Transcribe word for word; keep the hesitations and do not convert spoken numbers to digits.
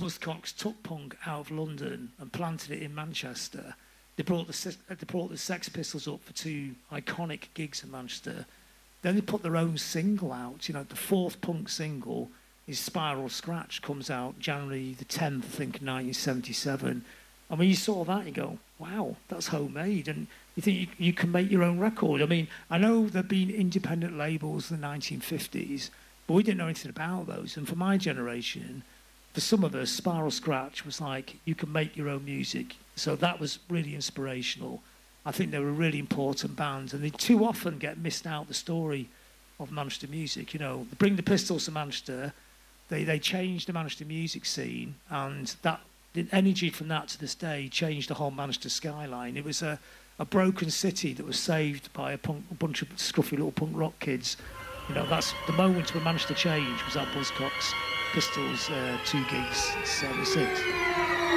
Buzzcocks took punk out of London and planted it in Manchester. They brought the they brought the Sex Pistols up for two iconic gigs in Manchester. Then they put their own single out. You know, the fourth punk single is Spiral Scratch, comes out January the tenth, I think, nineteen seventy-seven. And when you saw that, you go, wow, that's homemade. And you think you, you can make your own record. I mean, I know there've been independent labels in the nineteen fifties, but we didn't know anything about those. And for my generation, for some of us, Spiral Scratch was like, you can make your own music. So that was really inspirational. I think they were a really important band, and they too often get missed out the story of Manchester music. You know, they bring the Pistols to Manchester, they, they changed the Manchester music scene, and that the energy from that to this day changed the whole Manchester skyline. It was a, a broken city that was saved by a, punk, a bunch of scruffy little punk rock kids. You know, that's the moment when Manchester changed was that Buzzcocks Pistols uh, two gigs, seventy-six.